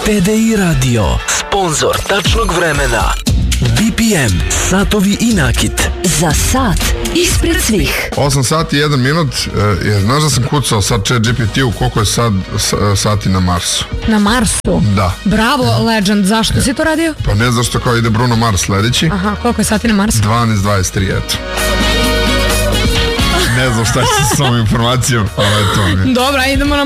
TDI Radio, sponzor tačnog vremena. BPM, satovi i nakit. Za sat ispred svih. 8 sati i 1 minut. Znaš da sam kucao sad ChatGPT-u koliko je sad sati na Marsu? Na Marsu? Da. Bravo, legend. Zašto si to radio? Pa ne zašto, kao ide Bruno Mars sledeći. Aha, koliko je sati na Marsu? 12:23, eto. Ne znam šta će s ovom informacijom, ali eto mi. Dobra, idemo na